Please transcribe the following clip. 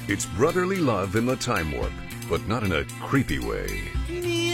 It's brotherly love in the Time Warp, but not in a creepy way.